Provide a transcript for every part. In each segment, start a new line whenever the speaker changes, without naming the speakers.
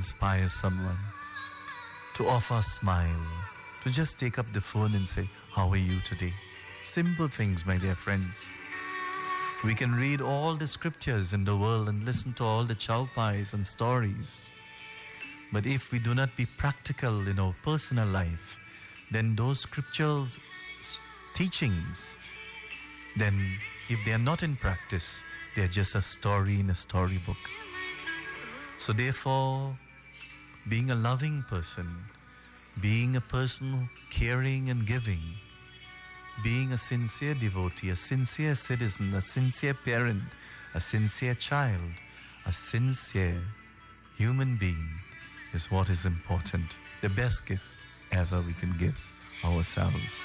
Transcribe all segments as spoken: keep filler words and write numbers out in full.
inspire someone, to offer a smile, to just take up the phone and say, how are you today? Simple things, my dear friends. We can read all the scriptures in the world and listen to all the chaupas and stories. But if we do not be practical in our personal life, then those scriptural teachings, then if they are not in practice, they are just a story in a storybook. So therefore, being a loving person, being a person caring and giving, being a sincere devotee, a sincere citizen, a sincere parent, a sincere child, a sincere human being is what is important. The best gift ever we can give ourselves.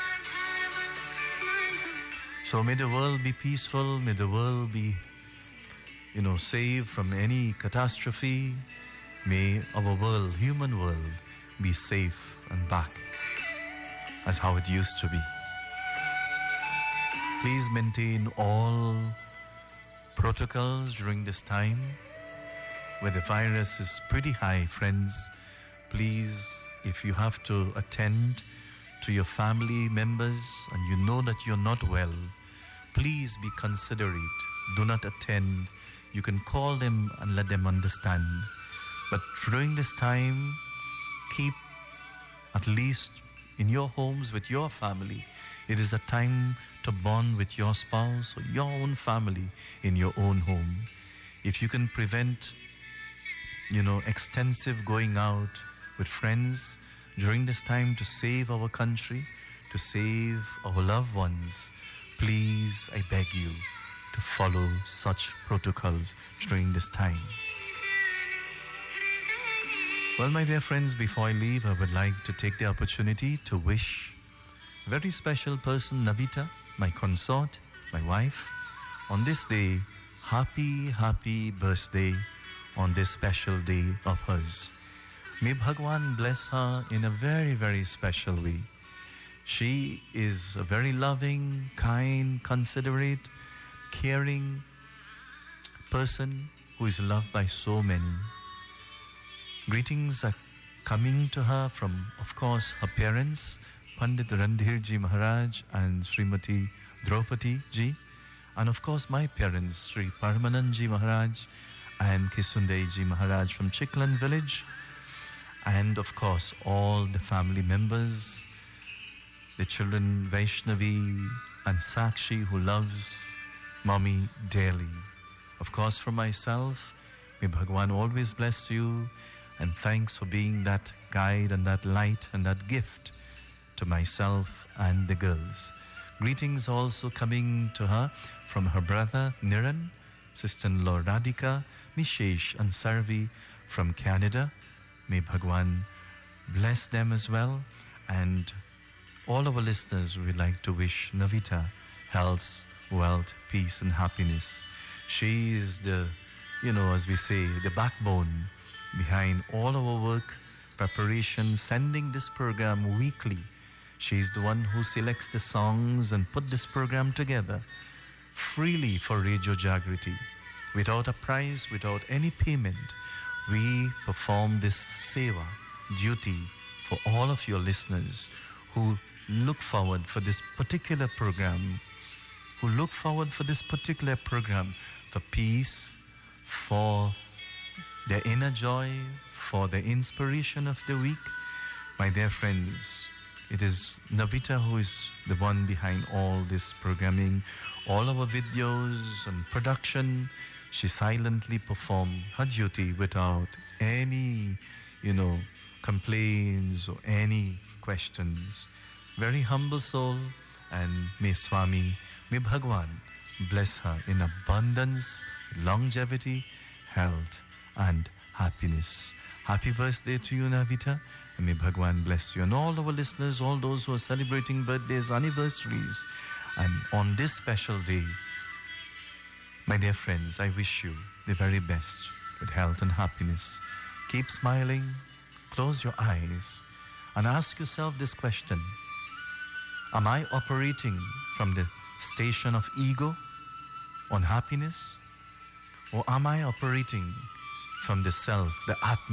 So may the world be peaceful, may the world be, you know, saved from any catastrophe. May our world, human world, be safe and back as how it used to be. Please maintain all protocols during this time where the virus is pretty high, friends. Please, if you have to attend to your family members and you know that you're not well, please be considerate. Do not attend. You can call them and let them understand. But during this time, keep at least in your homes with your family. It is a time to bond with your spouse or your own family in your own home. If you can prevent, you know, extensive going out with friends during this time to save our country, to save our loved ones, please, I beg you to follow such protocols during this time. Well, my dear friends, before I leave, I would like to take the opportunity to wish a very special person, Navita, my consort, my wife, on this day, happy, happy birthday on this special day of hers. May Bhagwan bless her in a very, very special way. She is a very loving, kind, considerate, caring person who is loved by so many. Greetings are coming to her from, of course, her parents, Pandit Randhir Ji Maharaj and Srimati Draupadi Ji, and of course my parents, Sri Paramanand Ji Maharaj and Kisunde Ji Maharaj from Chiklan village, and of course all the family members, the children Vaishnavi and Sakshi who loves mommy dearly. Of course for myself, may Bhagwan always bless you, and thanks for being that guide and that light and that gift to myself and the girls. Greetings also coming to her from her brother Niran, sister-in-law Radhika, Nishesh and Sarvi from Canada. May Bhagwan bless them as well. And all our listeners, we like to wish Navita health, wealth, peace and happiness. She is the, you know, as we say, the backbone behind all our work, preparation, sending this program weekly. She's the one who selects the songs and put this program together freely for Radio Jagriti. Without a price, without any payment, we perform this seva, duty for all of your listeners who look forward for this particular program, who look forward for this particular program for peace, for their inner joy, for the inspiration of the week. My dear friends, it is Navita who is the one behind all this programming, all our videos and production. She silently performed her duty without any, you know, complaints or any questions. Very humble soul, and may Swami, may Bhagwan bless her in abundance, longevity, health and happiness. Happy birthday to you, Navita, and may Bhagwan bless you. And all our listeners, all those who are celebrating birthdays, anniversaries, and on this special day, my dear friends, I wish you the very best with health and happiness. Keep smiling, close your eyes, and ask yourself this question: am I operating from the station of ego on happiness? Or am I operating from the self, the Atma?